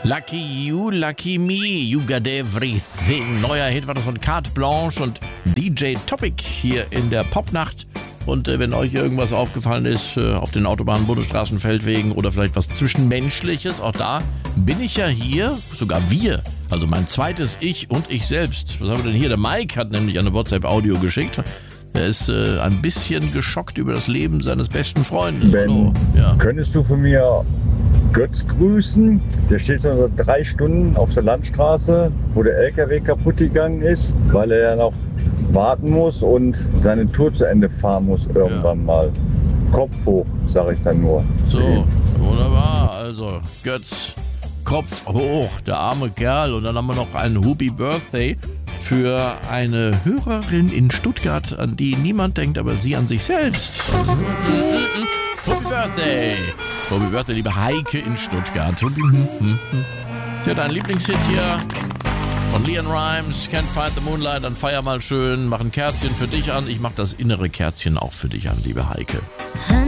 Lucky you, lucky me, you got everything. Neuer Hit war das von Carte Blanche und DJ Topic hier in der Popnacht. Und wenn euch irgendwas aufgefallen ist auf den Autobahnen, Bundesstraßen, Feldwegen oder vielleicht was Zwischenmenschliches, auch da bin ich ja hier, sogar wir, also mein zweites Ich und ich selbst. Was haben wir denn hier? Der Mike hat nämlich eine WhatsApp-Audio geschickt. Er ist ein bisschen geschockt über das Leben seines besten Freundes. Hallo. Ja. Könntest du von mir Götz grüßen? Der steht schon seit 3 Stunden auf der Landstraße, wo der LKW kaputt gegangen ist, weil er ja noch warten muss und seine Tour zu Ende fahren muss irgendwann mal. Kopf hoch, sage ich dann nur. So, wunderbar. Also Götz, Kopf hoch, der arme Kerl. Und dann haben wir noch einen Happy Birthday für eine Hörerin in Stuttgart, an die niemand denkt, aber sie an sich selbst. Happy Birthday! Happy Birthday, liebe Heike in Stuttgart. Sie hat einen Lieblingshit hier von Leon Rimes, Can't Find the Moonlight, dann feier mal schön, mach ein Kerzchen für dich an. Ich mach das innere Kerzchen auch für dich an, liebe Heike.